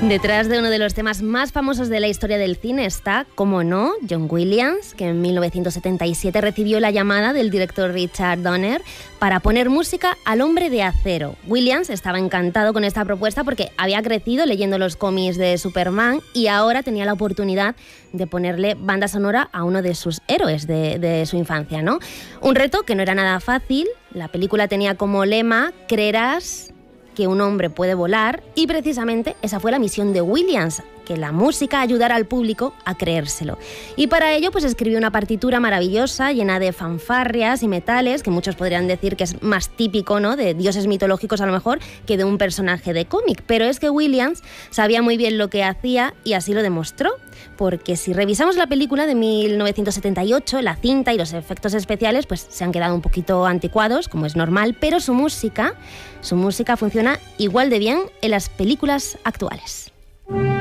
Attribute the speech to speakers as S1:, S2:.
S1: Detrás de uno de los temas más famosos de la historia del cine está, como no, John Williams, que en 1977 recibió la llamada del director Richard Donner para poner música al Hombre de Acero. Williams estaba encantado con esta propuesta porque había crecido leyendo los cómics de Superman y ahora tenía la oportunidad de ponerle banda sonora a uno de sus héroes de su infancia, ¿no? Un reto que no era nada fácil. La película tenía como lema "Creerás que un hombre puede volar", y precisamente esa fue la misión de Williams, que la música ayudara al público a creérselo. Y para ello pues escribió una partitura maravillosa llena de fanfarrias y metales, que muchos podrían decir que es más típico, ¿no?, de dioses mitológicos a lo mejor que de un personaje de cómic, pero es que Williams sabía muy bien lo que hacía y así lo demostró, porque si revisamos la película de 1978, la cinta y los efectos especiales pues se han quedado un poquito anticuados, como es normal, pero su música funciona igual de bien en las películas actuales.